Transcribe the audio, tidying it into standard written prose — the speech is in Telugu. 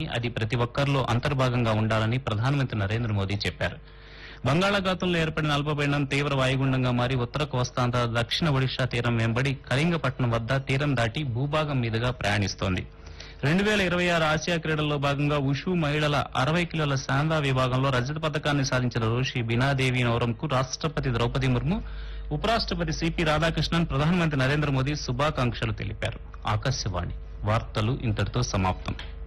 అది ప్రతి ఒక్కరిలో అంతర్భాగంగా ఉండాలని ప్రధానమంత్రి నరేంద్ర మోదీ చెప్పారు. బంగాళాఖాతంలో ఏర్పడిన అల్పపీడనం తీవ్ర వాయుగుండంగా మారి ఉత్తర కోస్తాంధ్ర దక్షిణ ఒడిషా తీరం వెంబడి కళింగపట్నం వద్ద తీరం దాటి భూభాగం మీదుగా ప్రయాణిస్తోంది. 2026 ఆసియా క్రీడల్లో భాగంగా ఉషు మహిళల 60 కిలోల శాందా విభాగంలో రజత పథకాన్ని సాధించిన రోషి బినాదేవి నవరంకు రాష్టపతి ద్రౌపది ముర్ము, ఉపరాష్టపతి సిపి రాధాకృష్ణన్, ప్రధానమంత్రి నరేంద్ర మోదీ శుభాకాంక్షలు తెలిపారు. ఆకాశవాణి వార్తలు ఇంతటితో సమాప్తం.